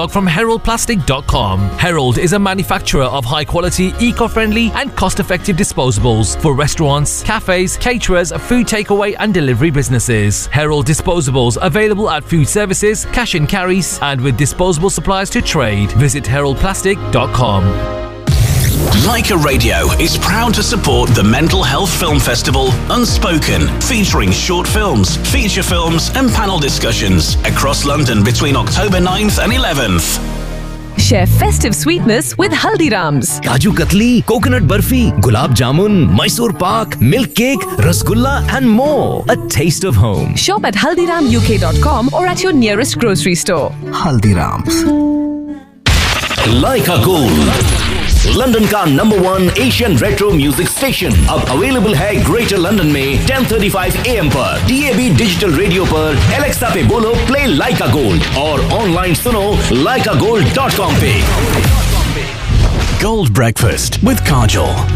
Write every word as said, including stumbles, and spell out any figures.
catalogue from herald plastic dot com. Herald is a manufacturer of high-quality, eco-friendly and cost-effective disposables for restaurants, cafes, caterers, food takeaway and delivery businesses. Herald disposables available at food services, cash and carries, and with disposable supplies to trade. Visit herald plastic dot com. Leica Radio is proud to support the mental health film festival Unspoken, featuring short films, feature films and panel discussions across London between October ninth and eleventh. Share festive sweetness with Haldiram's. Kaju Katli, Coconut Barfi, Gulab Jamun, Mysore Pak, Milk Cake, Rasgulla and more. A taste of home. Shop at haldiram u k dot com or at your nearest grocery store. Haldiram's. Leica Gold, London का number one Asian retro music station अब available है greater London में ten thirty five A M पर, DAB digital radio पर, Alexa पे बोलो play लाइका gold और online सुनो लाइका गोल्ड डॉट कॉम पे. Gold Breakfast with Kajol.